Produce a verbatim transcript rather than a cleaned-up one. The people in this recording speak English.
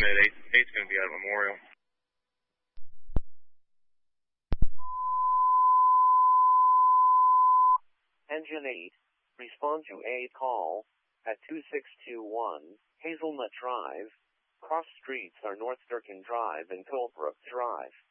at eight. eight's going to be out at Memorial. Engine eight, respond to a call at two six two one Hazelnut Drive. Cross streets are North Durkin Drive and Colebrook Drive.